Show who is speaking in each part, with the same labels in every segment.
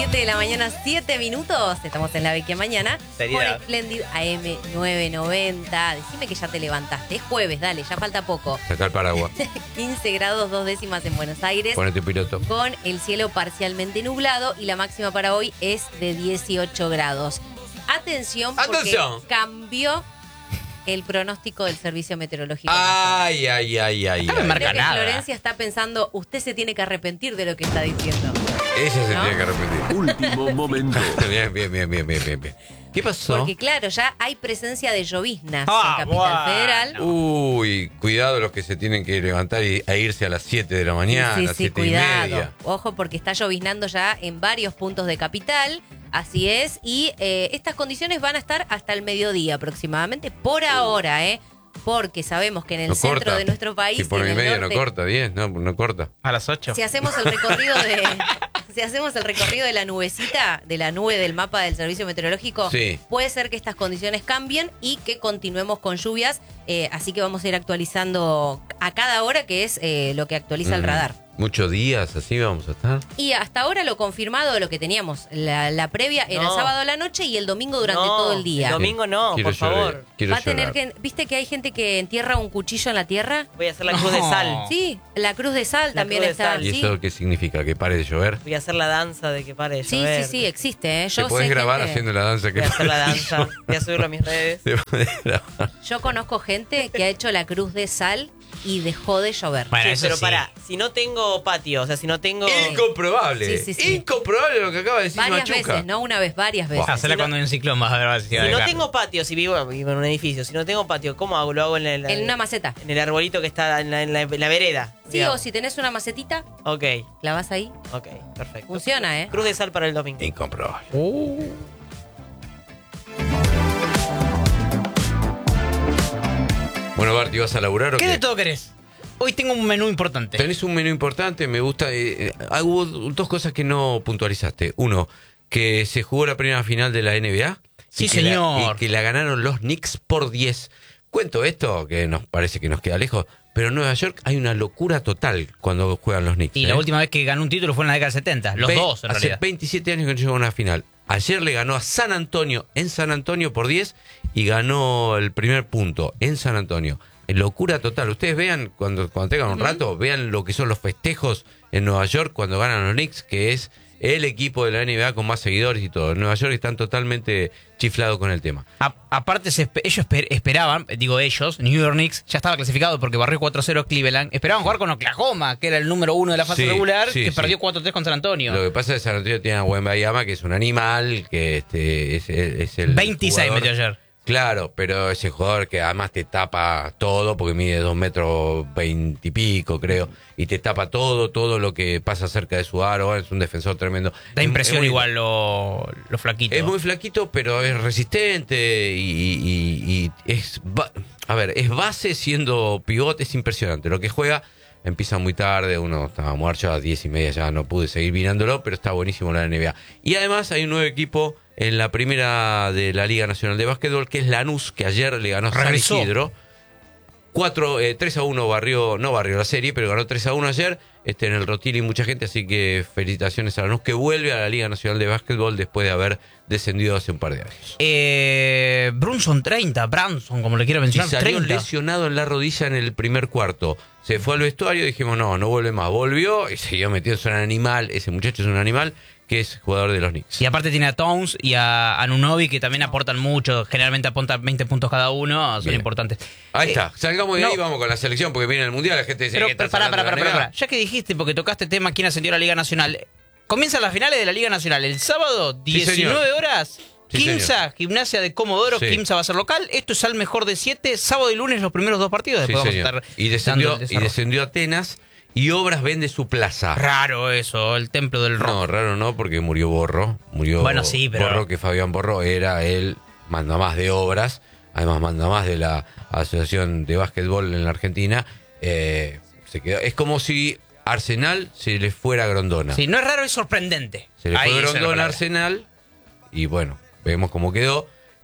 Speaker 1: 7 de la mañana, 7 minutos. Estamos en La Vecchia Mañana.
Speaker 2: Seriedad.
Speaker 1: Con Splendid AM 990. Decime que ya te levantaste. Es jueves, dale, ya falta poco.
Speaker 3: Saca el paraguas.
Speaker 1: 15 grados, 2 décimas en Buenos Aires.
Speaker 3: Ponete piloto.
Speaker 1: Con el cielo parcialmente nublado y la máxima para hoy es de 18 grados. Atención, porque
Speaker 3: ¡Atención!
Speaker 1: cambió el pronóstico del Servicio Meteorológico.
Speaker 3: Ay.
Speaker 2: No me marca
Speaker 1: Creo que
Speaker 2: nada.
Speaker 1: Florencia está pensando, usted se tiene que arrepentir de lo que está diciendo.
Speaker 3: Ella se
Speaker 1: ¿No?
Speaker 3: tiene que arrepentir.
Speaker 4: Último momento.
Speaker 3: Bien. ¿Qué pasó?
Speaker 1: Porque claro, ya hay presencia de lloviznas
Speaker 2: Ah,
Speaker 1: en Capital
Speaker 2: bueno.
Speaker 1: Federal.
Speaker 3: Uy, cuidado los que se tienen que levantar e irse a las 7 de la mañana,
Speaker 1: Sí,
Speaker 3: 7 y
Speaker 1: cuidado.
Speaker 3: media.
Speaker 1: Ojo, porque está lloviznando ya en varios puntos de Capital. Así es. Y estas condiciones van a estar hasta el mediodía aproximadamente. Por ahora, porque sabemos que en el
Speaker 3: No
Speaker 1: centro
Speaker 3: corta.
Speaker 1: de nuestro país,
Speaker 3: Si por
Speaker 1: en
Speaker 3: el
Speaker 1: el
Speaker 3: medio
Speaker 1: norte,
Speaker 3: no corta, 10, no corta.
Speaker 2: A las 8.
Speaker 1: si hacemos el recorrido de... Si hacemos el recorrido de la nubecita, de la nube del mapa del Servicio Meteorológico,
Speaker 3: Sí.
Speaker 1: puede ser que estas condiciones cambien y que continuemos con lluvias. Así que vamos a ir actualizando a cada hora, que es lo que actualiza el radar.
Speaker 3: Muchos días así vamos a estar.
Speaker 1: Y hasta ahora lo confirmado, lo que teníamos, la previa era
Speaker 2: No.
Speaker 1: sábado a la noche y el domingo durante todo el día.
Speaker 2: El domingo no,
Speaker 3: Quiero
Speaker 2: por
Speaker 3: llorar,
Speaker 2: favor.
Speaker 3: quiero
Speaker 1: Va a tener
Speaker 3: llorar.
Speaker 1: que, ¿viste que hay gente que entierra un cuchillo en la tierra?
Speaker 2: Voy a hacer la cruz de sal.
Speaker 1: Sí, la cruz de sal
Speaker 2: La
Speaker 1: también
Speaker 2: cruz de
Speaker 1: está.
Speaker 2: sal.
Speaker 3: ¿Y
Speaker 1: Sí.
Speaker 3: eso qué significa? ¿Que pare de llover?
Speaker 2: Voy a hacer la danza de que pare de
Speaker 1: Sí,
Speaker 2: llover.
Speaker 1: sí, existe.
Speaker 3: ¿Te
Speaker 1: Yo
Speaker 3: podés
Speaker 1: sé
Speaker 3: grabar
Speaker 1: gente-
Speaker 3: haciendo la danza que
Speaker 2: Voy a hacer la danza. Voy a subirlo a mis redes.
Speaker 3: Te podés grabar.
Speaker 1: Yo conozco gente que ha hecho la cruz de sal y dejó de llover.
Speaker 2: Che,
Speaker 5: Bueno, eso
Speaker 2: pero
Speaker 5: sí.
Speaker 2: pará, si no tengo patio, o sea, si no tengo...
Speaker 3: Incomprobable.
Speaker 1: Sí.
Speaker 3: Incomprobable lo que acaba de decir
Speaker 1: Varias
Speaker 3: Machuca.
Speaker 1: veces, no una vez, varias veces.
Speaker 5: Hacela
Speaker 2: Si no-
Speaker 5: cuando hay un ciclón, vas a ver si
Speaker 2: Si
Speaker 5: va a
Speaker 2: no
Speaker 5: dejar.
Speaker 2: tengo patio, si vivo en un edificio, si no tengo patio, ¿cómo hago? Lo hago en
Speaker 1: En una maceta.
Speaker 2: en el arbolito que está en la vereda.
Speaker 1: Sí,
Speaker 2: digamos.
Speaker 1: o si tenés una macetita,
Speaker 2: Ok,
Speaker 1: la vas ahí.
Speaker 2: ok, perfecto.
Speaker 1: Funciona,
Speaker 2: Cruz de sal para el domingo.
Speaker 3: Incomprobable. Bueno, Bart, ¿vas a laburar o
Speaker 5: ¿Qué
Speaker 3: qué?
Speaker 5: de todo querés? Hoy tengo un menú importante.
Speaker 3: Tenés un menú importante, me gusta. Hubo dos cosas que no puntualizaste. Uno, que se jugó la primera final de la NBA.
Speaker 5: Sí,
Speaker 3: y que la-
Speaker 5: señor.
Speaker 3: y que la ganaron los Knicks por 10. Cuento esto, que nos parece que nos queda lejos, pero en Nueva York hay una locura total cuando juegan los Knicks.
Speaker 5: Y la última vez que ganó un título fue en la década del 70. Los dos, en
Speaker 3: Hace
Speaker 5: realidad.
Speaker 3: 27 años que no llegó a una final. Ayer le ganó a San Antonio en San Antonio por 10 y ganó el primer punto en San Antonio. Locura total. Ustedes vean, cuando tengan un rato, vean lo que son los festejos en Nueva York cuando ganan los Knicks, que es el equipo de la NBA con más seguidores y todo. En Nueva York están totalmente chiflados con el tema.
Speaker 5: Aparte, ellos esperaban, digo ellos, New York Knicks ya estaba clasificado porque barrió 4-0 Cleveland. Esperaban jugar con Oklahoma, que era el número 1 de la fase
Speaker 3: Sí,
Speaker 5: regular,
Speaker 3: sí,
Speaker 5: que
Speaker 3: sí.
Speaker 5: perdió 4-3 con San Antonio.
Speaker 3: Lo que pasa es que San Antonio tiene a Wembanyama, que es un animal, que es el
Speaker 5: 26
Speaker 3: jugador.
Speaker 5: metió ayer.
Speaker 3: Claro, pero ese jugador que además te tapa todo, porque mide 2 metros 20 y pico, creo, y te tapa todo lo que pasa cerca de su aro, es un defensor tremendo.
Speaker 5: Da
Speaker 3: Es
Speaker 5: impresión
Speaker 3: muy-
Speaker 5: igual lo flaquito.
Speaker 3: Es muy flaquito, pero es resistente y es... A ver, es base siendo pivote, es impresionante. Lo que juega empieza muy tarde, uno estaba muerto a las 10:30, ya no pude seguir mirándolo, pero está buenísimo la NBA. Y además hay un nuevo equipo en la primera de la Liga Nacional de Básquetbol, que es Lanús, que ayer le ganó a San
Speaker 5: Regresó.
Speaker 3: Isidro. 3-1 no barrió la serie, pero ganó 3-1 ayer en el Rotili mucha gente, así que felicitaciones a Lanús, que vuelve a la Liga Nacional de Básquetbol después de haber descendido hace un par de años.
Speaker 5: Branson, como le quiero
Speaker 3: Y
Speaker 5: mencionar,
Speaker 3: salió
Speaker 5: 30.
Speaker 3: lesionado en la rodilla en el primer cuarto. Se fue al vestuario y dijimos, no vuelve más. Volvió y siguió metiéndose en un animal. Ese muchacho es un animal que es jugador de los Knicks.
Speaker 5: Y aparte tiene a Towns y a Anunoby, que también aportan mucho. Generalmente aportan 20 puntos cada uno, son
Speaker 3: Bien.
Speaker 5: importantes.
Speaker 3: Ahí está. Salgamos de
Speaker 5: no.
Speaker 3: ahí y vamos con la selección porque viene el Mundial. La gente dice
Speaker 5: Pero
Speaker 3: que estás
Speaker 5: pará,
Speaker 3: hablando de la NBA.
Speaker 5: Ya que dijiste, porque tocaste tema quién ascendió a la Liga Nacional. Comienzan las finales de la Liga Nacional el sábado,
Speaker 3: Sí,
Speaker 5: 19
Speaker 3: señor.
Speaker 5: horas.
Speaker 3: Sí,
Speaker 5: Quimsa, Gimnasia de Comodoro,
Speaker 3: Sí.
Speaker 5: Quimsa va a ser local. Esto es al mejor de 7. Sábado y lunes los primeros dos partidos.
Speaker 3: Sí,
Speaker 5: Después vamos
Speaker 3: señor.
Speaker 5: a estar
Speaker 3: Y
Speaker 5: dando el desarrollo.
Speaker 3: descendió Atenas y Obras vende su plaza.
Speaker 5: Raro eso, el templo del rock.
Speaker 3: No, raro no, porque murió Borro. Murió
Speaker 5: Bueno, sí, pero-
Speaker 3: Borro, que Fabián Borro era el mandamás de Obras, además mandamás de la Asociación de Básquetbol en la Argentina. Se quedó. Es como si Arsenal se le fuera a Grondona.
Speaker 5: Sí, no es raro, es sorprendente.
Speaker 3: Se le
Speaker 5: Ahí
Speaker 3: fue
Speaker 5: esa es la
Speaker 3: Grondona a
Speaker 5: palabra.
Speaker 3: Arsenal y bueno, vemos cómo quedó.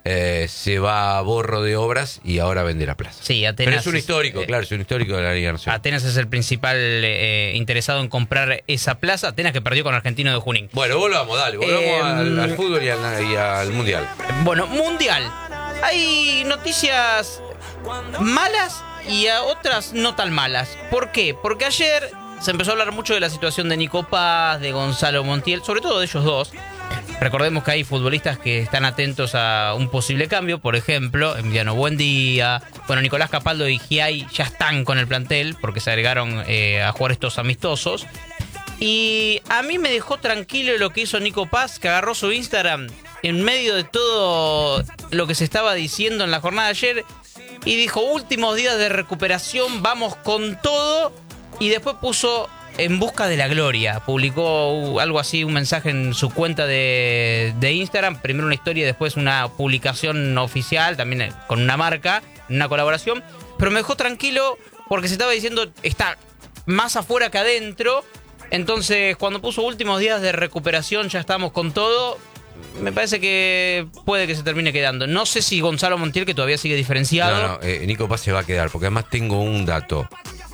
Speaker 3: se va a borro de obras y ahora vende la plaza.
Speaker 5: Sí, Atenas.
Speaker 3: Pero es un histórico, claro, es un histórico de la Liga Nacional.
Speaker 5: Atenas es el principal interesado en comprar esa plaza. Atenas que perdió con Argentino de Junín.
Speaker 3: Bueno, volvamos al fútbol y al Mundial.
Speaker 5: Bueno, Mundial. Hay noticias malas y otras no tan malas. ¿Por qué? Porque ayer se empezó a hablar mucho de la situación de Nico Paz, de Gonzalo Montiel, sobre todo de ellos dos. Recordemos que hay futbolistas que están atentos a un posible cambio, por ejemplo, Emiliano Buendía. Bueno, Nicolás Capaldo y Giai ya están con el plantel porque se agregaron a jugar estos amistosos. Y a mí me dejó tranquilo lo que hizo Nico Paz, que agarró su Instagram en medio de todo lo que se estaba diciendo en la jornada de ayer y dijo: últimos días de recuperación, vamos con todo. Y después puso: en busca de la gloria. Publicó algo así, un mensaje en su cuenta de Instagram. Primero una historia y después una publicación oficial, también con una marca, una colaboración. Pero me dejó tranquilo porque se estaba diciendo está más afuera que adentro. Entonces, cuando puso últimos días de recuperación, ya estamos con todo, me parece que puede que se termine quedando. No sé si Gonzalo Montiel, que todavía sigue diferenciado.
Speaker 3: No, Nico Paz se va a quedar, porque además tengo un dato.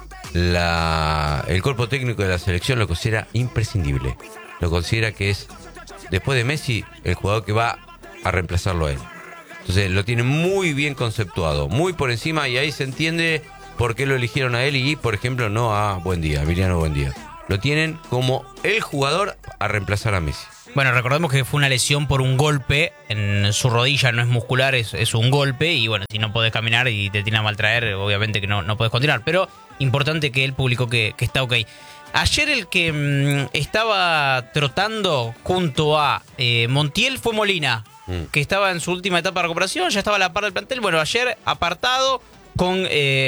Speaker 3: El cuerpo técnico de la selección lo considera imprescindible. Lo considera que es, después de Messi, el jugador que va a reemplazarlo a él. Entonces lo tiene muy bien conceptuado, muy por encima, y ahí se entiende por qué lo eligieron a él y, por ejemplo, no a Buendía, Emiliano Buendía. Lo tienen como el jugador a reemplazar a Messi.
Speaker 5: Bueno, recordemos que fue una lesión por un golpe en su rodilla, no es muscular, es un golpe. Y bueno, si no podés caminar y te tiene a maltraer, obviamente que no podés continuar. Pero importante que él publicó que está ok. Ayer el que estaba trotando junto a Montiel fue Molina, que estaba en su última etapa de recuperación, ya estaba a la par del plantel. Bueno, ayer apartado con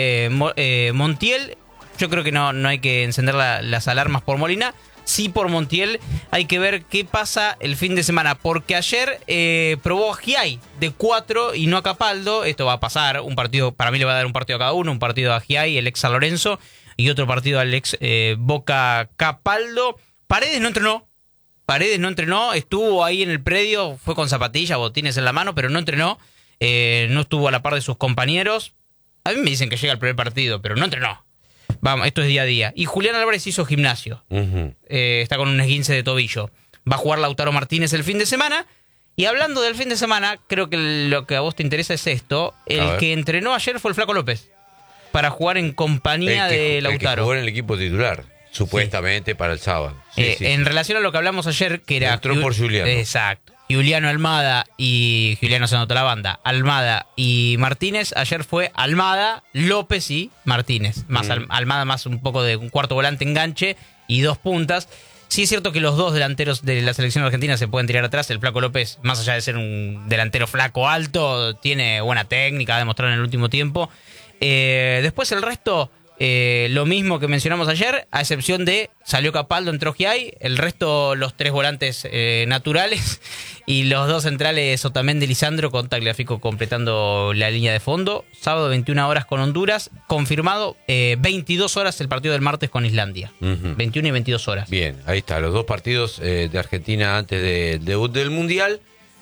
Speaker 5: Montiel. Yo creo que no hay que encender las alarmas por Molina. Sí, por Montiel hay que ver qué pasa el fin de semana, porque ayer probó a Giai de 4 y no a Capaldo. Esto va a pasar, un partido, para mí le va a dar un partido a cada uno, un partido a Giai, el ex San Lorenzo, y otro partido al ex Boca Capaldo. Paredes no entrenó, estuvo ahí en el predio, fue con zapatillas, botines en la mano, pero no entrenó, no estuvo a la par de sus compañeros. A mí me dicen que llega el primer partido, pero no entrenó. Vamos, esto es día a día. Y Julián Álvarez hizo gimnasio. Está con un esguince de tobillo. Va a jugar Lautaro Martínez el fin de semana. Y hablando del fin de semana, creo que lo que a vos te interesa es esto. El que entrenó ayer fue el Flaco López. Para jugar en compañía de Lautaro.
Speaker 3: El que jugó en el equipo titular, supuestamente, para el sábado. Sí.
Speaker 5: En relación a lo que hablamos ayer, que era...
Speaker 3: Entró por Juliano.
Speaker 5: Exacto. Juliano Almada y Juliano se anotó la banda. Almada y Martínez. Ayer fue Almada, López y Martínez. Más Almada más un poco de un cuarto volante enganche y 2 puntas. Sí es cierto que los 2 delanteros de la selección argentina se pueden tirar atrás. El Flaco López, más allá de ser un delantero flaco alto, tiene buena técnica, ha demostrado en el último tiempo. Después el resto... lo mismo que mencionamos ayer, a excepción de salió Capaldo, entró Giai, el resto los 3 volantes naturales y los 2 centrales Otamendi y Lisandro, con Tagliafico completando la línea de fondo. Sábado 21 horas con Honduras, confirmado 22 horas el partido del martes con Islandia. 21 y 22 horas.
Speaker 3: Bien, ahí está, los 2 partidos de Argentina antes del debut del Mundial.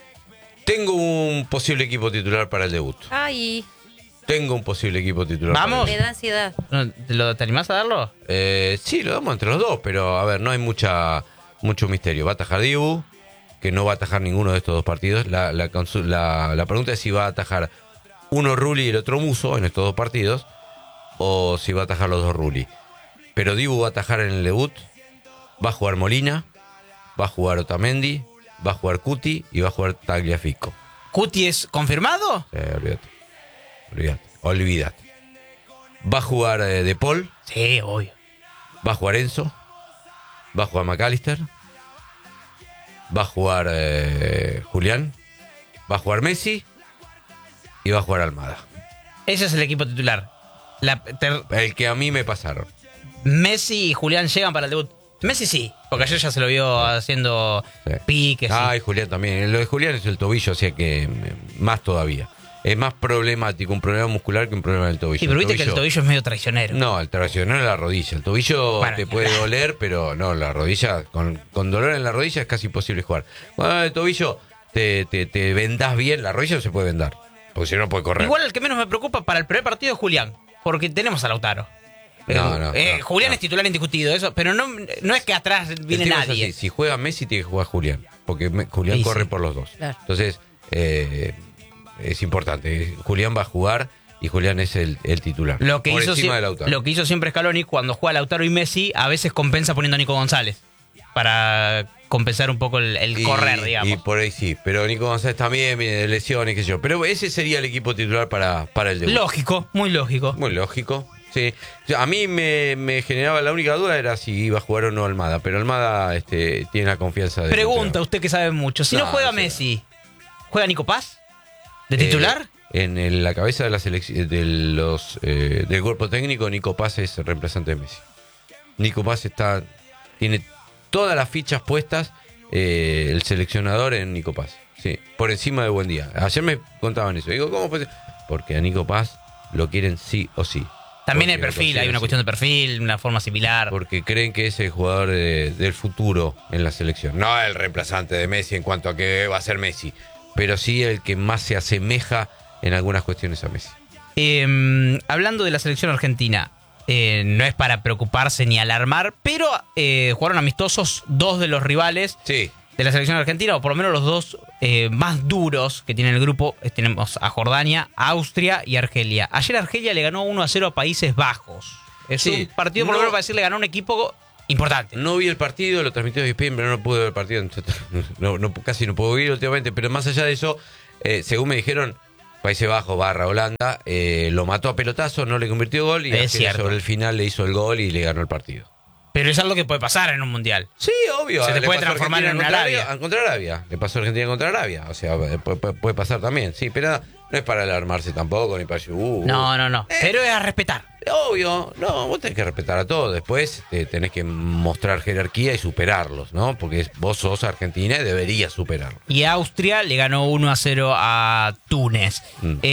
Speaker 3: Tengo un posible equipo titular para el debut.
Speaker 1: Ay,
Speaker 3: Tengo un posible equipo titular.
Speaker 5: Vamos.
Speaker 1: me da ansiedad.
Speaker 5: ¿Te animás a darlo?
Speaker 3: Sí, lo damos entre los 2, pero a ver, no hay mucho misterio. Va a atajar Dibu, que no va a atajar ninguno de estos 2 partidos. La pregunta es si va a atajar uno Rulli y el otro Muso en estos 2 partidos, o si va a atajar los 2 Rulli. Pero Dibu va a atajar en el debut, va a jugar Molina, va a jugar Otamendi, va a jugar Cuti y va a jugar Tagliafico.
Speaker 5: ¿Cuti es confirmado?
Speaker 3: Olvídate. Va a jugar De Paul.
Speaker 5: Sí, obvio.
Speaker 3: Va a jugar Enzo. Va a jugar McAllister. Va a jugar Julián. Va a jugar Messi. Y va a jugar Almada.
Speaker 5: Ese es el equipo titular.
Speaker 3: El que a mí me pasaron.
Speaker 5: Messi y Julián llegan para el debut. Messi sí, porque ayer ya se lo vio haciendo piques.
Speaker 3: Y Julián también. Lo de Julián es el tobillo, así que más todavía. Es más problemático un problema muscular que un problema del tobillo.
Speaker 5: Sí, pero viste que el tobillo es medio traicionero.
Speaker 3: No, el traicionero es la rodilla. El tobillo te puede doler, pero no, la rodilla, con dolor en la rodilla es casi imposible jugar. Bueno, el tobillo te vendás bien, la rodilla no se puede vendar, porque si no, no puede correr.
Speaker 5: Igual el que menos me preocupa para el primer partido es Julián, porque tenemos a Lautaro.
Speaker 3: No,
Speaker 5: Julián es titular indiscutido, eso, pero no es que atrás viene nadie.
Speaker 3: Así, si juega Messi, tiene que jugar Julián, porque Julián
Speaker 5: Sí,
Speaker 3: corre
Speaker 5: sí.
Speaker 3: por los dos.
Speaker 1: Claro.
Speaker 3: Entonces, es importante. Julián va a jugar y Julián es el titular.
Speaker 5: Lo que,
Speaker 3: por
Speaker 5: hizo
Speaker 3: encima de Lautaro.
Speaker 5: lo que hizo siempre Scaloni cuando juega Lautaro y Messi, a veces compensa poniendo a Nico González para compensar un poco el correr, digamos.
Speaker 3: Y por ahí sí, pero Nico González también viene de lesiones, qué sé yo. Pero ese sería el equipo titular para el debut.
Speaker 5: Lógico, muy lógico.
Speaker 3: Muy lógico, sí. A mí me generaba, la única duda era si iba a jugar o no Almada, pero Almada tiene la confianza de...
Speaker 5: Pregunta, usted que sabe mucho. Si no juega
Speaker 3: sé.
Speaker 5: Messi, ¿juega Nico Paz? ¿De titular?
Speaker 3: En la cabeza de la selección del cuerpo técnico, Nico Paz es el reemplazante de Messi. Nico Paz tiene todas las fichas puestas, el seleccionador en Nico Paz. Sí, por encima de Buendía. Ayer me contaban eso. Digo, ¿cómo puede ser? Porque a Nico Paz lo quieren sí o sí.
Speaker 5: También
Speaker 3: Porque
Speaker 5: el
Speaker 3: lo
Speaker 5: perfil, hay
Speaker 3: consideran
Speaker 5: una
Speaker 3: sí.
Speaker 5: cuestión de perfil, una forma similar.
Speaker 3: Porque creen que es el jugador del futuro en la selección. No el reemplazante de Messi en cuanto a que va a ser Messi, pero sí el que más se asemeja en algunas cuestiones a Messi.
Speaker 5: Hablando de la selección argentina, no es para preocuparse ni alarmar, pero jugaron amistosos dos de los rivales
Speaker 3: Sí.
Speaker 5: de la selección argentina, o por lo menos los dos más duros que tiene el grupo. Tenemos a Jordania, Austria y Argelia. Ayer Argelia le ganó 1-0 a Países Bajos. Es
Speaker 3: Sí,
Speaker 5: un partido, por lo
Speaker 3: no-
Speaker 5: menos para decirle, ganó un equipo importante.
Speaker 3: No vi el partido, lo transmitió ESPN, pero no pude ver el partido. Entonces, casi no puedo ver últimamente. Pero más allá de eso, según me dijeron, Países Bajos / Holanda lo mató a pelotazo, no le convirtió gol y
Speaker 5: Es
Speaker 3: Argelia
Speaker 5: cierto.
Speaker 3: sobre el final le hizo el gol y le ganó el partido.
Speaker 5: Pero es algo que puede pasar en un mundial.
Speaker 3: Sí, obvio.
Speaker 5: Se te
Speaker 3: Le
Speaker 5: puede
Speaker 3: pasó a
Speaker 5: transformar
Speaker 3: Argentina
Speaker 5: en una
Speaker 3: contra
Speaker 5: Arabia.
Speaker 3: Contra Arabia. Le pasó a Argentina contra Arabia. O sea, puede pasar también. Sí, pero no es para alarmarse tampoco, ni para decir,
Speaker 5: No. Pero es a respetar.
Speaker 3: Obvio, no, vos tenés que respetar a todos. Después tenés que mostrar jerarquía y superarlos, ¿no? Porque vos sos Argentina y deberías superarlos.
Speaker 5: Y Austria le ganó 1-0 a Túnez.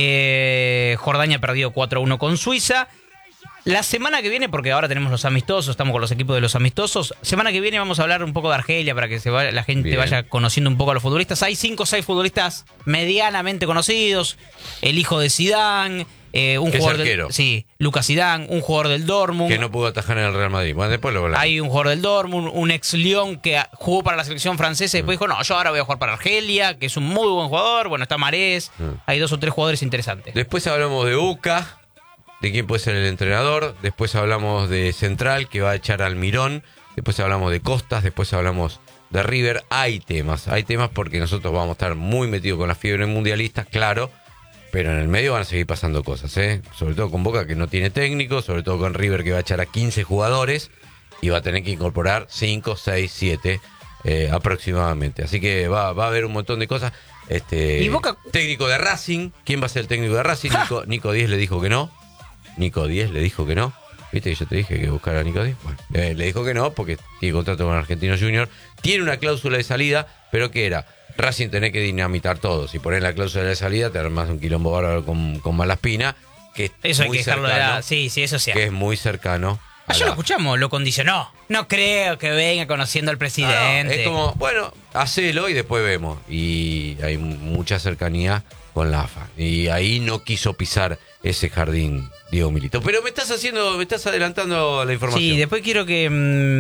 Speaker 5: Jordania perdió 4-1 con Suiza. La semana que viene, porque ahora tenemos los amistosos, estamos con los equipos de los amistosos. Semana que viene vamos a hablar un poco de Argelia para que la gente
Speaker 3: Bien.
Speaker 5: vaya conociendo un poco a los futbolistas. Hay 5 o 6 futbolistas medianamente conocidos. El hijo de Zidane, un
Speaker 3: Que es
Speaker 5: jugador
Speaker 3: arquero.
Speaker 5: Lucas Zidane, un jugador del Dortmund.
Speaker 3: Que no pudo atajar en el Real Madrid. Bueno, después lo hablamos.
Speaker 5: Hay un jugador del Dortmund, un ex Lyon que jugó para la selección francesa y después dijo, no, yo ahora voy a jugar para Argelia, que es un muy buen jugador. Bueno, está Marés. Hay 2 o 3 jugadores interesantes.
Speaker 3: Después hablamos de Boca, de quién puede ser el entrenador. Después hablamos de Central, que va a echar al Mirón. Después hablamos de Costas. Después hablamos de River. Hay temas porque nosotros vamos a estar muy metidos con las fiebres mundialistas, claro. Pero en el medio van a seguir pasando cosas, ¿eh? Sobre todo con Boca, que no tiene técnico. Sobre todo con River, que va a echar a 15 jugadores. Y va a tener que incorporar 5, 6, 7 aproximadamente. Así que va a haber un montón de cosas.
Speaker 5: ¿Y Boca?
Speaker 3: Técnico de Racing. ¿Quién va a ser el técnico de Racing? Nico Díez le dijo que no. Nico Díez le dijo que no. ¿Viste que yo te dije que buscara a Nico Díez? Bueno, le dijo que no porque tiene contrato con Argentinos Junior. Tiene una cláusula de salida, pero ¿qué era? Racing tenés que dinamitar todo. Si pones la cláusula de salida, te armás un quilombo bárbaro con Malaspina, que es
Speaker 5: Eso hay
Speaker 3: muy
Speaker 5: que dejarlo de
Speaker 3: cercano.
Speaker 5: lado. Sí, eso es cierto.
Speaker 3: Que es muy cercano. a
Speaker 5: Ayer lo
Speaker 3: la-
Speaker 5: escuchamos, lo condicionó. No creo que venga conociendo al presidente.
Speaker 3: No, es como, bueno, hacelo y después vemos. Y hay mucha cercanía con la AFA. Y ahí no quiso pisar ese jardín Diego Milito. Pero me estás adelantando la información.
Speaker 5: Sí, después quiero que...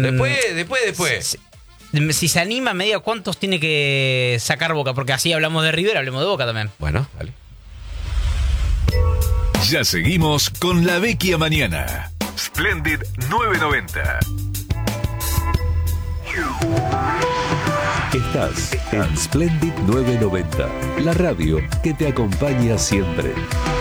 Speaker 3: Después.
Speaker 5: Si se anima, me diga cuántos tiene que sacar Boca, porque así hablamos de River, hablemos de Boca también.
Speaker 3: Bueno, dale.
Speaker 4: Ya seguimos con La Vecchia Mañana. Splendid 990.
Speaker 6: Estás en Splendid 990, la radio que te acompaña siempre.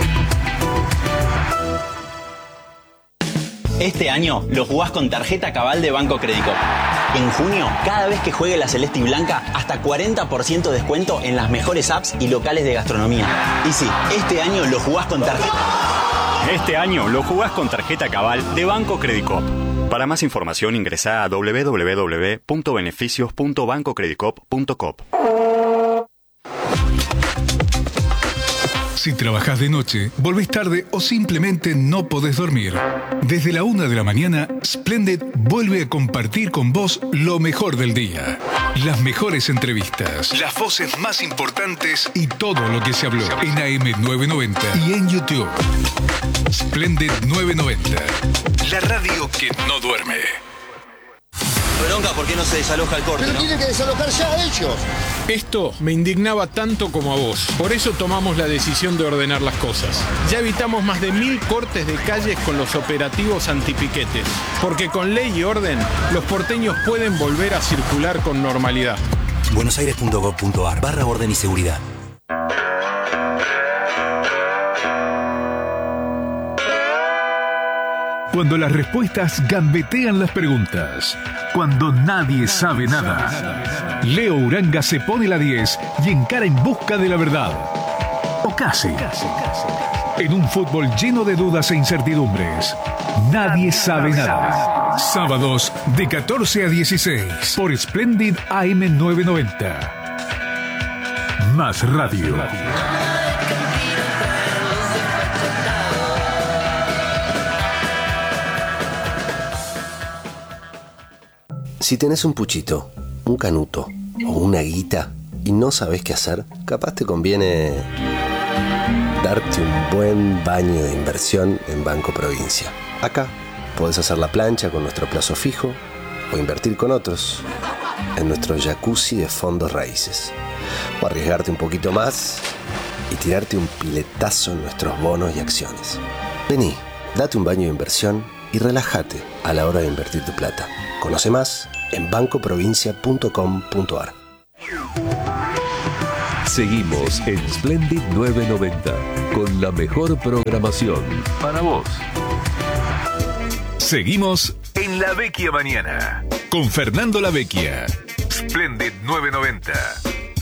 Speaker 7: Este año lo jugás con tarjeta Cabal de Banco Credicop. En junio, cada vez que juegue la Celeste y Blanca, hasta 40% de descuento en las mejores apps y locales de gastronomía. Y sí, este año lo jugás con tarjeta.
Speaker 8: Este año lo jugás con tarjeta Cabal de Banco Credicop. Para más información ingresá a www.beneficios.bancocredicop.com.
Speaker 4: Si trabajas de noche, volvés tarde o simplemente no podés dormir. Desde la 1 de la mañana, Splendid vuelve a compartir con vos lo mejor del día. Las mejores entrevistas, las voces más importantes y todo lo que se habló en AM990 y en YouTube. Splendid 990, la radio que no duerme.
Speaker 9: Bronca, ¿por qué no se desaloja el corte?
Speaker 10: Pero tienen que desalojar ya ellos.
Speaker 11: Esto me indignaba tanto como a vos. Por eso tomamos la decisión de ordenar las cosas. Ya evitamos más de 1000 cortes de calles con los operativos antipiquetes. Porque con ley y orden, los porteños pueden volver a circular con normalidad.
Speaker 9: buenosaires.gov.ar/orden y seguridad.
Speaker 4: Cuando las respuestas gambetean las preguntas. Cuando nadie sabe nada. Leo Uranga se pone la 10 y encara en busca de la verdad. O casi. En un fútbol lleno de dudas e incertidumbres. Nadie sabe nada. Sábados de 14 a 16 por Splendid AM990. Más radio.
Speaker 10: Si tenés un puchito, un canuto o una guita y no sabés qué hacer, capaz te conviene darte un buen baño de inversión en Banco Provincia. Acá podés hacer la plancha con nuestro plazo fijo o invertir con otros en nuestro jacuzzi de fondos raíces. O arriesgarte un poquito más y tirarte un piletazo en nuestros bonos y acciones. Vení, date un baño de inversión y relájate a la hora de invertir tu plata. Conoce más en bancoprovincia.com.ar.
Speaker 6: Seguimos en Splendid 990 con la mejor programación para vos.
Speaker 4: Seguimos en La Vecchia Mañana con Fernando La Vecchia. Splendid 990.